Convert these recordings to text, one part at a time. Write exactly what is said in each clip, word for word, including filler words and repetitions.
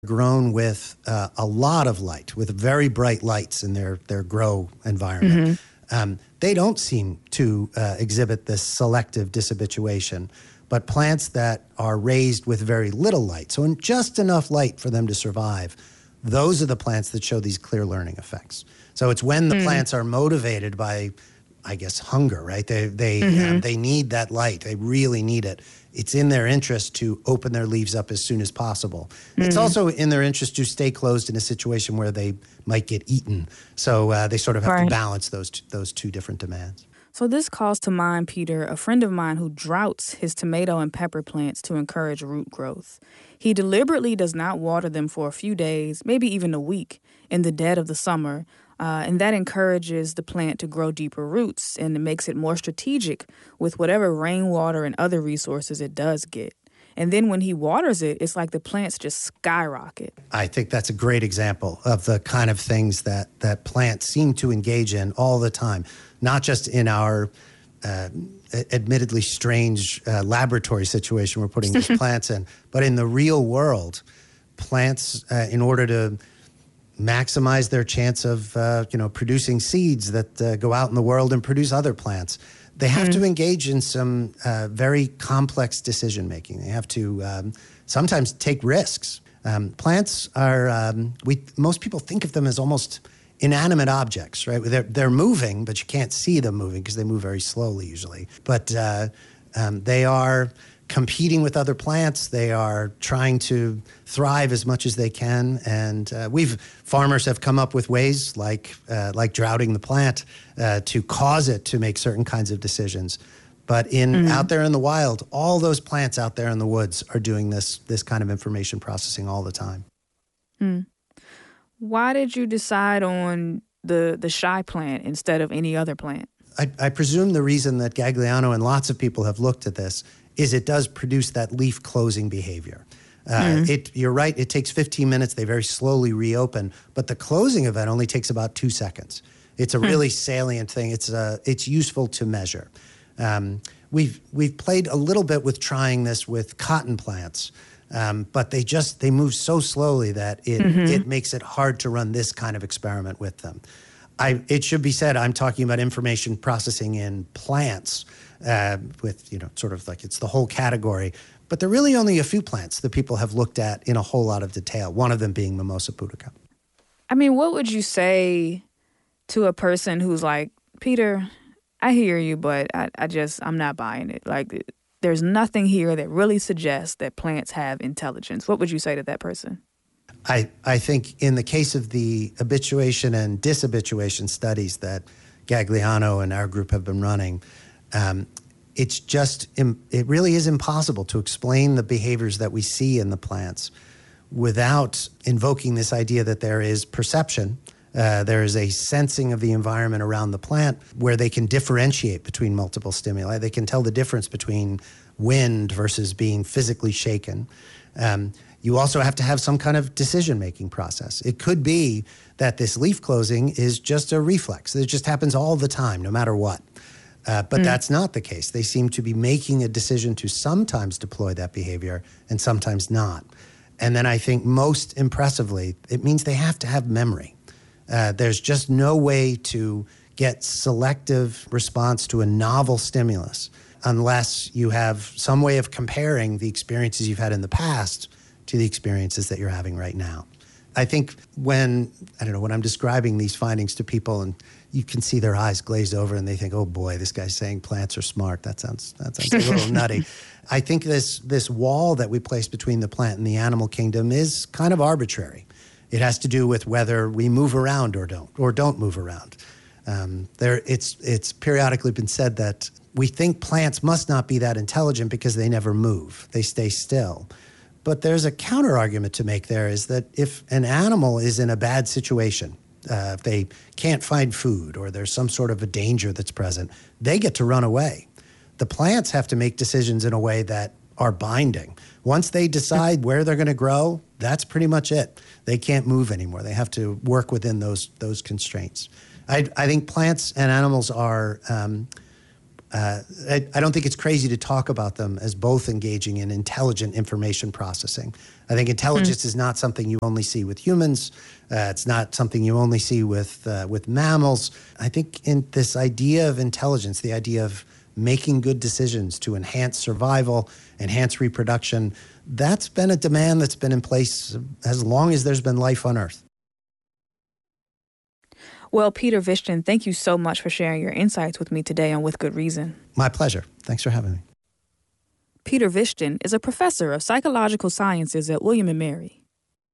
grown with uh, a lot of light, with very bright lights in their, their grow environment. Mm-hmm. Um, they don't seem to uh, exhibit this selective dishabituation. But plants that are raised with very little light, so in just enough light for them to survive, those are the plants that show these clear learning effects. So it's when the mm. plants are motivated by, I guess, hunger, right? They they mm-hmm. um, they need that light. They really need it. It's in their interest to open their leaves up as soon as possible. Mm. It's also in their interest to stay closed in a situation where they might get eaten. So uh, they sort of have right. to balance those t- those two different demands. So this calls to mind, Peter, a friend of mine who droughts his tomato and pepper plants to encourage root growth. He deliberately does not water them for a few days, maybe even a week, in the dead of the summer, uh, and that encourages the plant to grow deeper roots, and it makes it more strategic with whatever rainwater and other resources it does get. And then when he waters it, it's like the plants just skyrocket. I think that's a great example of the kind of things that, that plants seem to engage in all the time, not just in our uh, admittedly strange uh, laboratory situation we're putting these plants in, but in the real world. Plants, uh, in order to maximize their chance of uh, you know, producing seeds that uh, go out in the world and produce other plants, they have mm. to engage in some uh, very complex decision-making. They have to um, sometimes take risks. Um, plants are, um, we most people think of them as almost inanimate objects, right? They're, they're moving, but you can't see them moving because they move very slowly usually. But uh, um, they are competing with other plants. They are trying to thrive as much as they can. And uh, we've farmers have come up with ways like uh, like droughting the plant uh, to cause it to make certain kinds of decisions. But in mm-hmm. out there in the wild, all those plants out there in the woods are doing this this kind of information processing all the time. Mm. Why did you decide on the the shy plant instead of any other plant? I, I presume the reason that Gagliano and lots of people have looked at this is it does produce that leaf closing behavior. Uh, mm. it, you're right, it takes fifteen minutes. They very slowly reopen, but the closing event only takes about two seconds. It's a really mm. salient thing. It's uh, it's useful to measure. Um, we've we've played a little bit with trying this with cotton plants, um, but they just they move so slowly that it mm-hmm. it makes it hard to run this kind of experiment with them. I, it should be said, I'm talking about information processing in plants. Uh, with, you know, sort of like it's the whole category. But there are really only a few plants that people have looked at in a whole lot of detail, one of them being Mimosa pudica. I mean, what would you say to a person who's like, Peter, I hear you, but I, I just, I'm not buying it. Like, there's nothing here that really suggests that plants have intelligence. What would you say to that person? I, I think in the case of the habituation and dishabituation studies that Gagliano and our group have been running, Um, it's just, it really is impossible to explain the behaviors that we see in the plants without invoking this idea that there is perception, uh, there is a sensing of the environment around the plant where they can differentiate between multiple stimuli. They can tell the difference between wind versus being physically shaken. Um, you also have to have some kind of decision-making process. It could be that this leaf closing is just a reflex. It just happens all the time, no matter what. Uh, but mm. that's not the case. They seem to be making a decision to sometimes deploy that behavior and sometimes not. And then I think most impressively, it means they have to have memory. Uh, there's just no way to get selective response to a novel stimulus unless you have some way of comparing the experiences you've had in the past to the experiences that you're having right now. I think when, I don't know, when I'm describing these findings to people and you can see their eyes glaze over and they think, oh boy, this guy's saying plants are smart. That sounds that sounds a little nutty. I think this this wall that we place between the plant and the animal kingdom is kind of arbitrary. It has to do with whether we move around or don't, or don't move around. Um, there, it's it's periodically been said that we think plants must not be that intelligent because they never move. They stay still. But there's a counter argument to make there is that if an animal is in a bad situation, uh, if they can't find food or there's some sort of a danger that's present, they get to run away. The plants have to make decisions in a way that are binding. Once they decide where they're going to grow, that's pretty much it. They can't move anymore. They have to work within those those constraints. I, I think plants and animals are um, Uh, I, I don't think it's crazy to talk about them as both engaging in intelligent information processing. I think intelligence mm. is not something you only see with humans. Uh, it's not something you only see with uh, with mammals. I think in this idea of intelligence, the idea of making good decisions to enhance survival, enhance reproduction, that's been a demand that's been in place as long as there's been life on Earth. Well, Peter Vishton, thank you so much for sharing your insights with me today on With Good Reason. My pleasure. Thanks for having me. Peter Vishton is a professor of psychological sciences at William and Mary.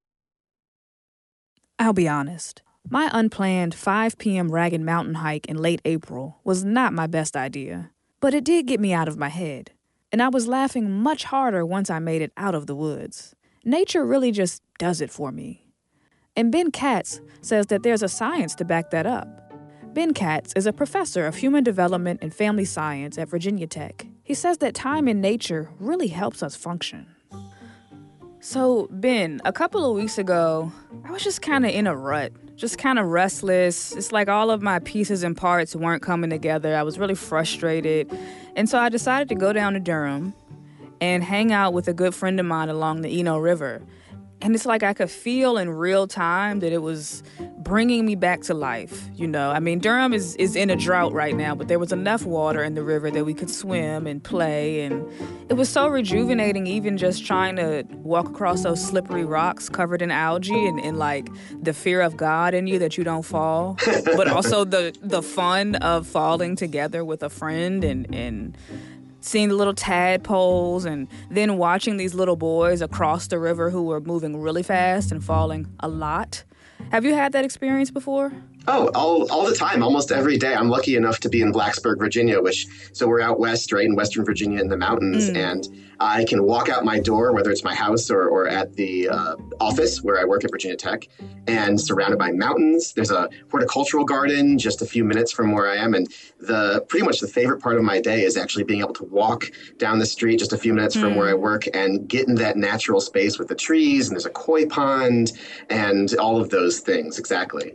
I'll be honest, my unplanned five p.m. Ragged Mountain hike in late April was not my best idea, but it did get me out of my head, and I was laughing much harder once I made it out of the woods. Nature really just does it for me. And Ben Katz says that there's a science to back that up. Ben Katz is a professor of human development and family science at Virginia Tech. He says that time in nature really helps us function. So, Ben, a couple of weeks ago, I was just kind of in a rut, just kind of restless. It's like all of my pieces and parts weren't coming together. I was really frustrated. And so I decided to go down to Durham and hang out with a good friend of mine along the Eno River. And it's like I could feel in real time that it was bringing me back to life, you know. I mean, Durham is, is in a drought right now, but there was enough water in the river that we could swim and play. And it was so rejuvenating, even just trying to walk across those slippery rocks covered in algae and, and like the fear of God in you that you don't fall, but also the, the fun of falling together with a friend and, and seeing the little tadpoles and then watching these little boys across the river who were moving really fast and falling a lot. Have you had that experience before? Oh, all all the time, almost every day. I'm lucky enough to be in Blacksburg, Virginia, which, so we're out west, right, in Western Virginia in the mountains, mm. and I can walk out my door, whether it's my house or, or at the uh, office where I work at Virginia Tech, and surrounded by mountains. There's a horticultural garden just a few minutes from where I am, and the pretty much the favorite part of my day is actually being able to walk down the street just a few minutes mm. from where I work and get in that natural space with the trees, and there's a koi pond, and all of those things, exactly.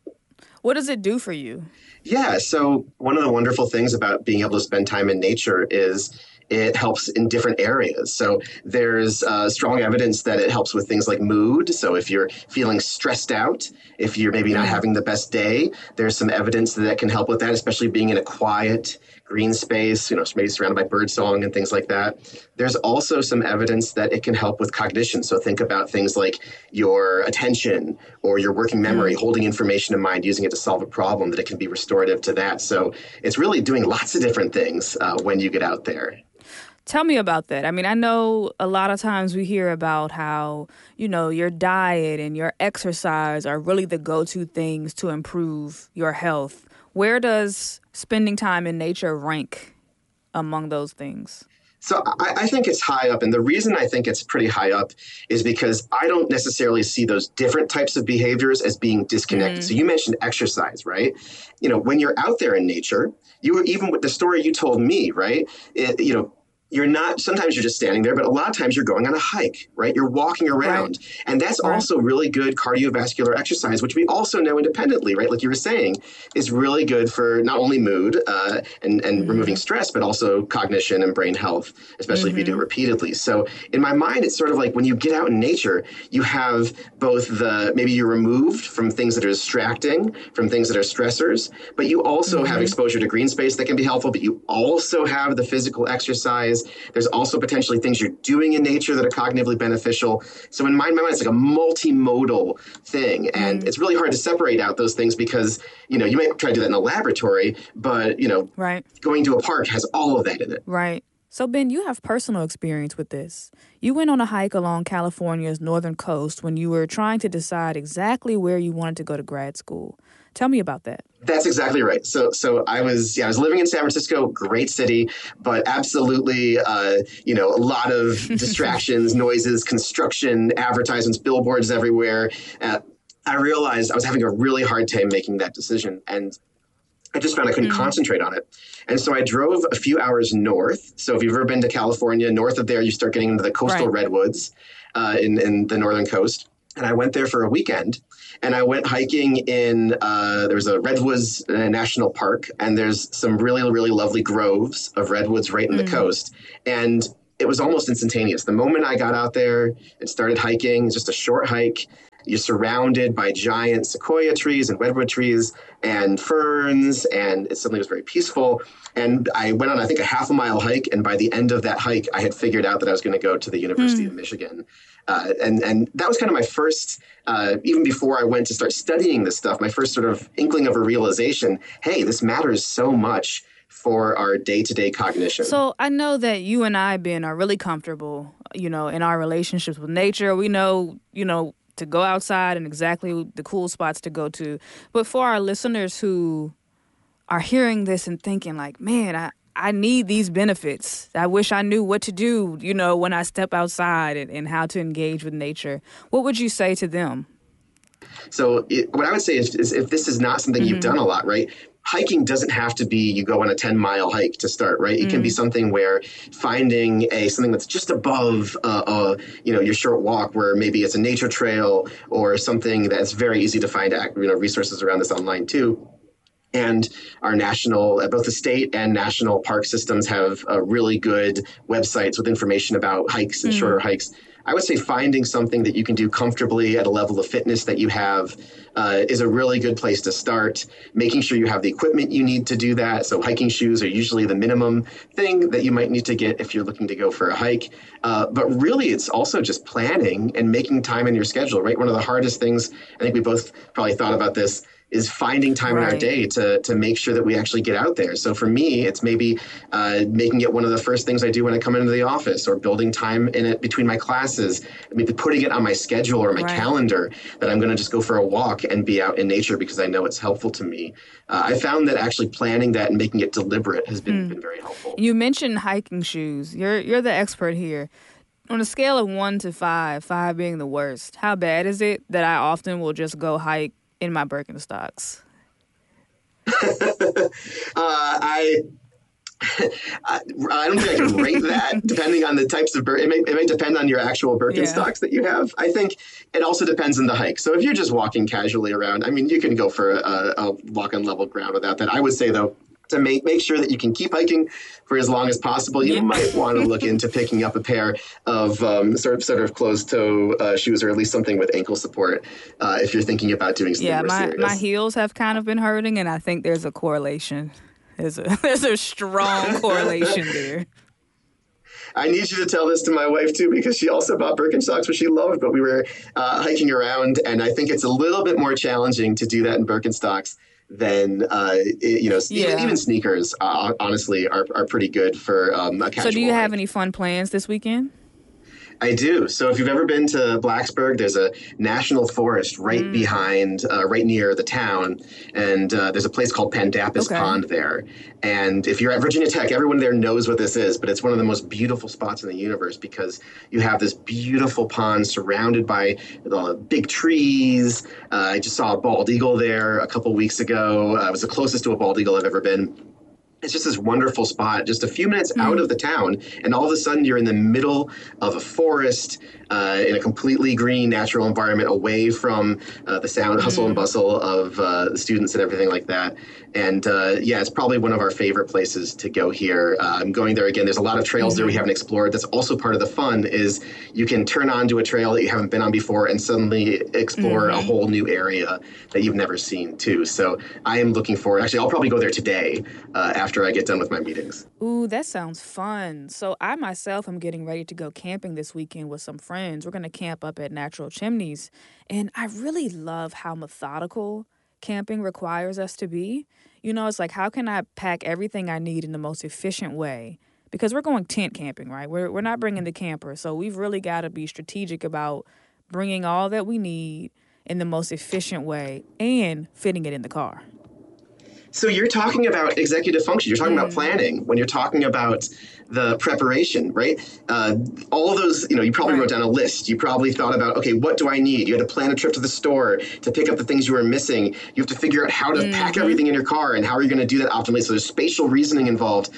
What does it do for you? Yeah, so one of the wonderful things about being able to spend time in nature is it helps in different areas. So there's uh, strong evidence that it helps with things like mood. So if you're feeling stressed out, if you're maybe not having the best day, there's some evidence that, that can help with that, especially being in a quiet green space, you know, maybe surrounded by birdsong and things like that. There's also some evidence that it can help with cognition. So think about things like your attention or your working memory, holding information in mind, using it to solve a problem, that it can be restorative to that. So it's really doing lots of different things uh, when you get out there. Tell me about that. I mean, I know a lot of times we hear about how, you know, your diet and your exercise are really the go-to things to improve your health. Where does spending time in nature rank among those things? So I, I think it's high up. And the reason I think it's pretty high up is because I don't necessarily see those different types of behaviors as being disconnected. Mm. So you mentioned exercise, right? You know, when you're out there in nature, you were, even with the story you told me, right? It, you know, you're not, sometimes you're just standing there, but a lot of times you're going on a hike, right? You're walking around. Right. And that's right. also really good cardiovascular exercise, which we also know independently, right? Like you were saying, is really good for not only mood uh, and, and mm-hmm. removing stress, but also cognition and brain health, especially mm-hmm. if you do it repeatedly. So in my mind, it's sort of like when you get out in nature, you have both the, maybe you're removed from things that are distracting, from things that are stressors, but you also mm-hmm. have exposure to green space that can be helpful, but you also have the physical exercise. There's also potentially things you're doing in nature that are cognitively beneficial. So in my mind, it's like a multimodal thing. And mm. it's really hard to separate out those things because, you know, you might try to do that in a laboratory, but, you know, right. going to a park has all of that in it. Right. So, Ben, you have personal experience with this. You went on a hike along California's northern coast when you were trying to decide exactly where you wanted to go to grad school. Tell me about that. That's exactly right. So, so I was, yeah, I was living in San Francisco, great city, but absolutely, uh, you know, a lot of distractions, noises, construction, advertisements, billboards everywhere. Uh, I realized I was having a really hard time making that decision, and I just found I couldn't mm. concentrate on it. And so I drove a few hours north. So if you've ever been to California, north of there, you start getting into the coastal right. redwoods uh, in, in the northern coast. And I went there for a weekend, and I went hiking in, uh, there's a Redwoods uh, National Park, and there's some really, really lovely groves of redwoods right in mm. the coast. And it was almost instantaneous. The moment I got out there and started hiking, just a short hike, you're surrounded by giant sequoia trees and redwood trees and ferns, and it suddenly was very peaceful. And I went on, I think, a half a mile hike, and by the end of that hike, I had figured out that I was going to go to the University mm. of Michigan. Uh, and, and that was kind of my first, uh, even before I went to start studying this stuff, my first sort of inkling of a realization, hey, this matters so much for our day-to-day cognition. So I know that you and I, Ben, are really comfortable, you know, in our relationships with nature. We know, you know, to go outside and exactly the cool spots to go to. But for our listeners who are hearing this and thinking like, man, I, I need these benefits. I wish I knew what to do, you know, when I step outside and, and how to engage with nature. What would you say to them? So it, what I would say is, is if this is not something mm-hmm. you've done a lot, right? Hiking doesn't have to be you go on a ten mile hike to start, right? It mm. can be something where finding a something that's just above, uh, uh, you know, your short walk, where maybe it's a nature trail or something that's very easy to find, you know, resources around this online too. And our national, both the state and national park systems have uh, really good websites with information about hikes and mm. shorter hikes. I would say finding something that you can do comfortably at a level of fitness that you have uh, is a really good place to start. Making sure you have the equipment you need to do that. So hiking shoes are usually the minimum thing that you might need to get if you're looking to go for a hike. Uh, but really, it's also just planning and making time in your schedule, right? One of the hardest things, I think we both probably thought about this, is finding time right. in our day to to make sure that we actually get out there. So for me, it's maybe uh, making it one of the first things I do when I come into the office, or building time in it between my classes, maybe putting it on my schedule or my right. calendar that I'm going to just go for a walk and be out in nature because I know it's helpful to me. Uh, I found that actually planning that and making it deliberate has been, mm. been very helpful. You mentioned hiking shoes. You're you're the expert here. On a scale of one to five, five being the worst, how bad is it that I often will just go hike in my Birkenstocks? uh, I, I I don't think I can rate that depending on the types of, Bir- it may, it may depend on your actual Birkenstocks yeah. that you have. I think it also depends on the hike. So if you're just walking casually around, I mean, you can go for a, a walk on level ground without that. I would say, though, to make, make sure that you can keep hiking for as long as possible, you yeah. might want to look into picking up a pair of um, sort of sort of closed-toe uh, shoes, or at least something with ankle support uh, if you're thinking about doing something yeah, more my, serious. my heels have kind of been hurting, and I think there's a correlation. There's a, there's a strong correlation there. I need you to tell this to my wife, too, because she also bought Birkenstocks, which she loved, but we were uh, hiking around, and I think it's a little bit more challenging to do that in Birkenstocks than, uh, you know, yeah. even, even sneakers, uh, honestly, are, are pretty good for um, a casual So do you hike. have any fun plans this weekend? I do. So if you've ever been to Blacksburg, there's a national forest right mm. behind, uh, right near the town. And uh, there's a place called Pandapis okay. Pond there. And if you're at Virginia Tech, everyone there knows what this is, but it's one of the most beautiful spots in the universe because you have this beautiful pond surrounded by uh, big trees. Uh, I just saw a bald eagle there a couple weeks ago. Uh, it was the closest to a bald eagle I've ever been. It's just this wonderful spot, just a few minutes mm. out of the town, and all of a sudden you're in the middle of a forest, uh, in a completely green, natural environment, away from uh, the sound, mm. hustle and bustle of uh, the students and everything like that. And uh, yeah, it's probably one of our favorite places to go here. Uh, I'm going there again. There's a lot of trails mm-hmm. there we haven't explored. That's also part of the fun is you can turn onto a trail that you haven't been on before and suddenly explore mm-hmm. a whole new area that you've never seen too. So I am looking forward. Actually, I'll probably go there today uh, after I get done with my meetings. Ooh, that sounds fun. So I myself am getting ready to go camping this weekend with some friends. We're going to camp up at Natural Chimneys. And I really love how methodical camping requires us to be. You know, it's like, how can I pack everything I need in the most efficient way? Because we're going tent camping, right? We're we're not bringing the camper. So we've really got to be strategic about bringing all that we need in the most efficient way and fitting it in the car. So you're talking about executive function. You're talking mm. about planning when you're talking about the preparation, right? Uh, all those, you know, you probably right. wrote down a list. You probably thought about, okay, what do I need? You had to plan a trip to the store to pick up the things you were missing. You have to figure out how to mm-hmm. pack everything in your car and how are you going to do that optimally. So there's spatial reasoning involved.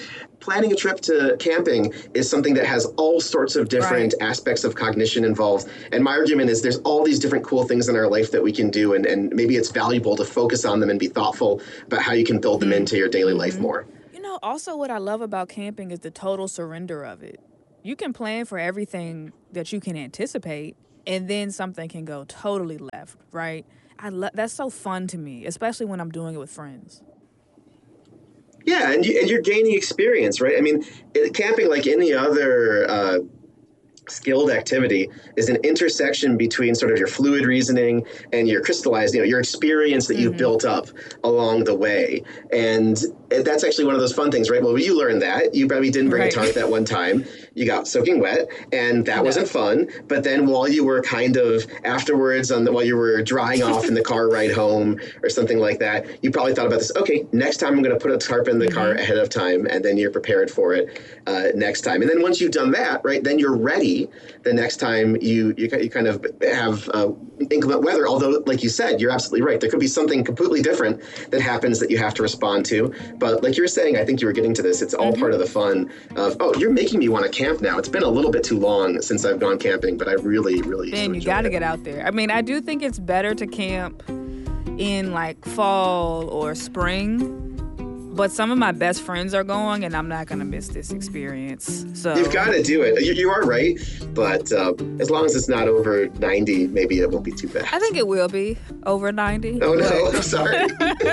planning a trip to camping is something that has all sorts of different Right. aspects of cognition involved. And my argument is there's all these different cool things in our life that we can do, and, and maybe it's valuable to focus on them and be thoughtful about how you can build them into your daily life more. You know, also what I love about camping is the total surrender of it. You can plan for everything that you can anticipate, and then something can go totally left, right? I lo- that's so fun to me, especially when I'm doing it with friends. Yeah, and, you, and you're gaining experience, right? I mean, it, camping, like any other uh, skilled activity, is an intersection between sort of your fluid reasoning and your crystallized, you know, your experience that you've built up along the way. And that's actually one of those fun things, right? Well, you learned that. You probably didn't bring Right. a tarp that one time. You got soaking wet, and that wasn't fun. But then while you were kind of afterwards, on the, while you were drying off in the car ride home or something like that, you probably thought about this. Okay, next time I'm going to put a tarp in the car ahead of time, and then you're prepared for it uh, next time. And then once you've done that, right, then you're ready the next time you you, you kind of have uh, inclement weather. Although, like you said, you're absolutely right. There could be something completely different that happens that you have to respond to. But like you were saying, I think you were getting to this. It's all part of the fun of, oh, you're making me want to camp now. It's been a little bit too long since I've gone camping, but I really, really Ben, you enjoyed got to it. get out there. I mean, I do think it's better to camp in like fall or spring, but some of my best friends are going, and I'm not going to miss this experience. So You've got to do it. You, you are right, but uh, as long as it's not over ninety, maybe it won't be too bad. I think it will be over ninety. Oh, no, but- I'm sorry.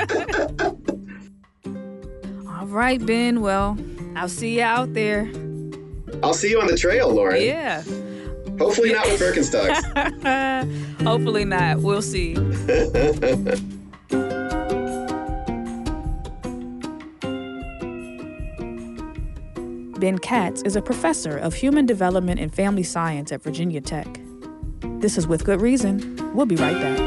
All right, Ben. Well, I'll see you out there. I'll see you on the trail, Lauren. Yeah. Hopefully not with Birkenstocks. Hopefully not. We'll see. Ben Katz is a professor of human development and family science at Virginia Tech. This is With Good Reason. We'll be right back.